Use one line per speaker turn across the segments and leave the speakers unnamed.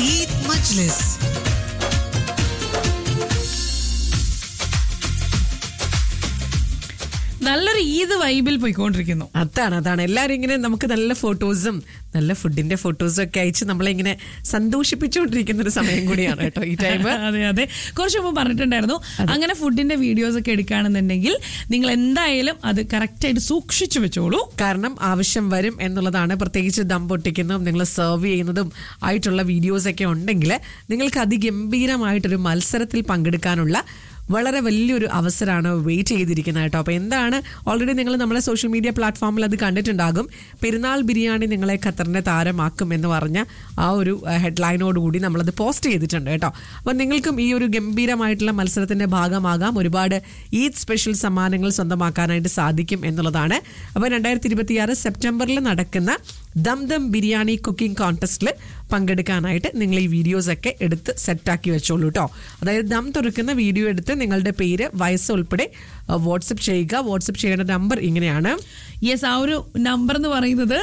Eid Majlis.
നല്ലൊരു ഈദ് വൈബിൽ പോയിക്കൊണ്ടിരിക്കുന്നു.
അതാണ് എല്ലാവരും ഇങ്ങനെ നമുക്ക് നല്ല ഫോട്ടോസും നല്ല ഫുഡിന്റെ ഫോട്ടോസും ഒക്കെ അയച്ച് നമ്മളെ ഇങ്ങനെ സന്തോഷിപ്പിച്ചുകൊണ്ടിരിക്കുന്ന ഒരു സമയം കൂടിയാണ് കേട്ടോ ഈ ടൈം.
അതെ കുറച്ച് മുമ്പ് പറഞ്ഞിട്ടുണ്ടായിരുന്നു, അങ്ങനെ ഫുഡിന്റെ വീഡിയോസ് ഒക്കെ എടുക്കുകയാണെന്നുണ്ടെങ്കിൽ നിങ്ങൾ എന്തായാലും അത് കറക്റ്റ് ആയിട്ട് സൂക്ഷിച്ചു വെച്ചോളൂ.
കാരണം ആവശ്യം വരും എന്നുള്ളതാണ്. പ്രത്യേകിച്ച് ദം പൊട്ടിക്കുന്നതും നിങ്ങൾ സെർവ് ചെയ്യുന്നതും ആയിട്ടുള്ള വീഡിയോസ് ഒക്കെ ഉണ്ടെങ്കിൽ നിങ്ങൾക്ക് അതിഗംഭീരമായിട്ടൊരു മത്സരത്തിൽ പങ്കെടുക്കാനുള്ള വളരെ വലിയൊരു അവസരമാണ് വെയിറ്റ് ചെയ്തിരിക്കുന്നത് കേട്ടോ. അപ്പോൾ എന്താണ്, ഓൾറെഡി നിങ്ങൾ നമ്മുടെ സോഷ്യൽ മീഡിയ പ്ലാറ്റ്ഫോമിൽ അത് കണ്ടിട്ടുണ്ടാകും. പെരുന്നാൾ ബിരിയാണി നിങ്ങളെ ഖത്തറിന്റെ താരമാക്കും എന്ന് പറഞ്ഞ ആ ഒരു ഹെഡ്ലൈനോടുകൂടി നമ്മളത് പോസ്റ്റ് ചെയ്തിട്ടുണ്ട് കേട്ടോ. അപ്പോൾ നിങ്ങൾക്കും ഈ ഒരു ഗംഭീരമായിട്ടുള്ള മത്സരത്തിന്റെ ഭാഗമാകാം. ഒരുപാട് ഈദ് സ്പെഷ്യൽ സമ്മാനങ്ങൾ സ്വന്തമാക്കാനായിട്ട് സാധിക്കും എന്നുള്ളതാണ്. അപ്പോൾ 2026 സെപ്റ്റംബറിൽ നടക്കുന്ന ദം ബിരിയാണി കുക്കിംഗ് കോൺടെസ്റ്റിൽ പങ്കെടുക്കാനായിട്ട് നിങ്ങൾ ഈ വീഡിയോസ് ഒക്കെ എടുത്ത് സെറ്റാക്കി വെച്ചോളൂ കേട്ടോ. അതായത് ദം തുറക്കുന്ന വീഡിയോ എടുത്ത് നിങ്ങളുടെ പേര്, വയസ്സ് ഉൾപ്പെടെ വാട്സപ്പ് ചെയ്യുക. വാട്സപ്പ് ചെയ്യേണ്ട നമ്പർ ഇങ്ങനെയാണ്.
യെസ്, ആ ഒരു നമ്പർ എന്ന് പറയുന്നത്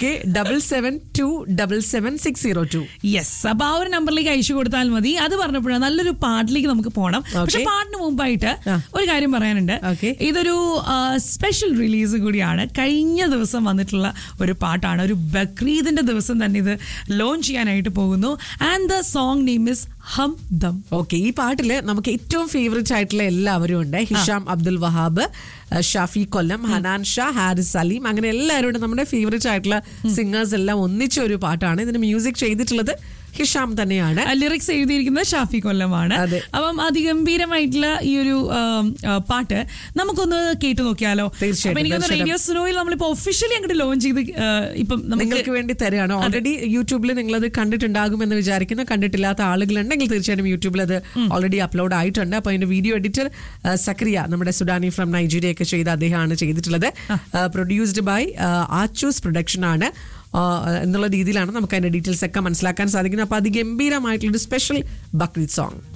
77277602.
യെസ്, അപ്പൊ ആ ഒരു നമ്പറിലേക്ക് അയച്ചു കൊടുത്താൽ മതി. അത് പറഞ്ഞപ്പോഴാണ് നല്ലൊരു പാട്ടിലേക്ക് നമുക്ക് പോകണം. പക്ഷെ പാട്ടിന് മുമ്പായിട്ട് ഒരു കാര്യം പറയാനുണ്ട്. ഇതൊരു സ്പെഷ്യൽ റിലീസ് കൂടിയാണ്. കഴിഞ്ഞ ദിവസം വന്നിട്ടുള്ള ഒരു പാട്ടാണ്. ഒരു ബക്രീദിന്റെ ദിവസം തന്നെ ഇത് ലോഞ്ച് ചെയ്യാനായിട്ട് പോകുന്നു. And the song name is Hum dum.
Okay, ഈ പാട്ടില് നമുക്ക് ഏറ്റവും ഫേവറേറ്റ് ആയിട്ടുള്ള എല്ലാവരും ഉണ്ട്. ഹിഷാം അബ്ദുൽ വഹാബ്, ഷാഫി കൊല്ലം, ഹനാൻ ഷാ, ഹാരിസ് സലീം, അങ്ങനെ എല്ലാവരും നമ്മുടെ ഫേവറേറ്റ് ആയിട്ടുള്ള സിംഗേഴ്സ് എല്ലാം ഒന്നിച്ച ഒരു പാട്ടാണ്. ഇതിന് മ്യൂസിക് ചെയ്തിട്ടുള്ളത് ഹിഷാം തന്നെയാണ്.
ലിറിക്സ് എഴുതിയിരിക്കുന്നത് ഷാഫി കൊല്ലമാണ്. അപ്പം അതിഗംഭീരമായിട്ടുള്ള ഈ ഒരു പാട്ട് നമുക്കൊന്ന് കേട്ടു നോക്കിയാലോ?
തീർച്ചയായിട്ടും.
റേഡിയോ സ്നോയിൽ നമ്മളിപ്പോ ഒഫീഷ്യലി അങ്ങോട്ട് ലോഞ്ച് ചെയ്ത് ഇപ്പം
നിങ്ങൾക്ക് വേണ്ടി തരികയാണ്. ഓൾറെഡി യൂട്യൂബിൽ നിങ്ങളത് കണ്ടിട്ടുണ്ടാകുമെന്ന് വിചാരിക്കുന്നു. കണ്ടിട്ടില്ലാത്ത ആളുകളുണ്ടെങ്കിൽ തീർച്ചയായിട്ടും യൂട്യൂബിൽ അത് ഓൾറെഡി അപ്ലോഡ് ആയിട്ടുണ്ട്. അപ്പൊ അതിന്റെ വീഡിയോ എഡിറ്റർ സക്രിയ, നമ്മുടെ സുഡാനി ഫ്രം നൈജീരിയ ഒക്കെ ചെയ്ത അദ്ദേഹമാണ് ചെയ്തിട്ടുള്ളത്. പ്രൊഡ്യൂസ്ഡ് ബൈ ആച്ചൂസ് പ്രൊഡക്ഷൻ ആണ് എന്നുള്ള രീതിയിലാണ് നമുക്ക് അതിന്റെ ഡീറ്റെയിൽസ് ഒക്കെ മനസ്സിലാക്കാൻ സാധിക്കുന്നത്. അപ്പൊ അതിഗംഭീരമായിട്ടുള്ളൊരു സ്പെഷ്യൽ ബക്രീദ് സോങ്.